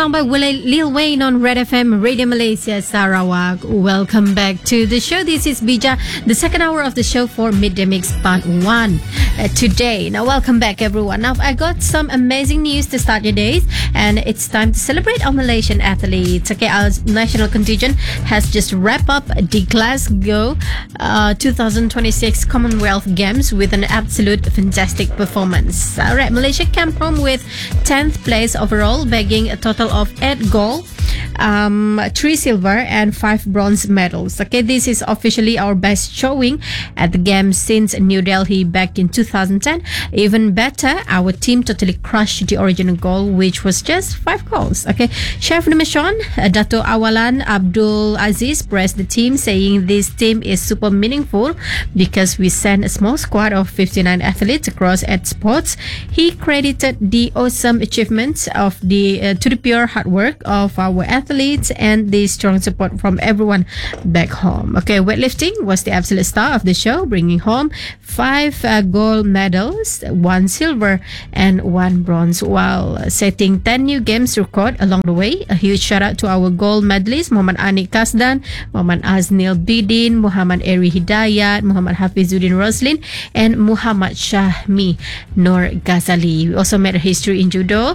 Song by Lil Wayne on Red FM Radio Malaysia Sarawak. Welcome back to the show. This is Bija, the second hour of the show for Midday Mix Part 1 today. Now, welcome back, everyone. Now, I got some amazing news to start your days, and it's time to celebrate our Malaysian athletes. Okay, our national contingent has just wrapped up the Glasgow 2026 Commonwealth Games with an absolute fantastic performance. All right, Malaysia came home with 10th place overall, bagging a total of 8 gold, 3 silver and 5 bronze medals. Okay, this is officially our best showing at the games since New Delhi back in 2010. Even better, our team totally crushed the original goal, which was just 5 goals. Okay, Chef Mission Dato Awalan Abdul Aziz praised the team, saying this team is super meaningful because we sent a small squad of 59 athletes across 8 sports. He credited the awesome achievements of the to the pure hard work of our athletes and the strong support from everyone back home. Okay, weightlifting was the absolute star of the show, bringing home 5 gold medals, 1 silver and 1 bronze, while setting 10 new games record along the way. A huge shout out to our gold medalists, Muhammad Anik Kasdan, Muhammad Aznil Bidin, Muhammad Eri Hidayat, Muhammad Hafizuddin Roslin and Muhammad Shahmi Nur Ghazali. We also made history in judo.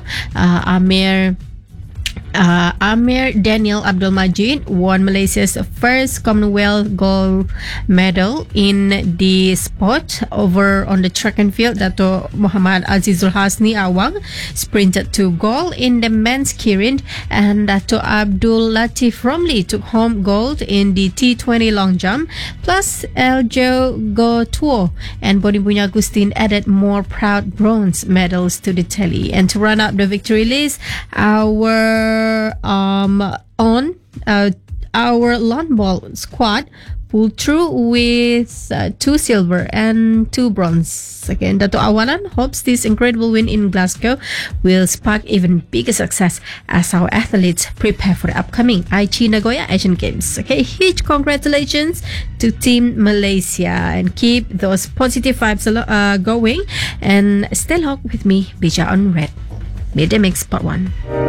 Amir Daniel Abdul Majid won Malaysia's first Commonwealth gold medal in the sport. Over on the track and field, Dato Muhammad Azizul Hasni Awang sprinted to gold in the men's keirin, and Dato Abdul Latif Romli took home gold in the T20 long jump. Plus, Eljo Gotuo and Bonibunya Agustin added more proud bronze medals to the tally. And to run up the victory list, our lawn ball squad pulled through with 2 silver and 2 bronze. Again, Dato Awalan hopes this incredible win in Glasgow will spark even bigger success as our athletes prepare for the upcoming Aichi Nagoya Asian Games. Okay, huge congratulations to Team Malaysia, and keep those positive vibes going, and stay locked with me, Bija on Red Midday Mix Part 1.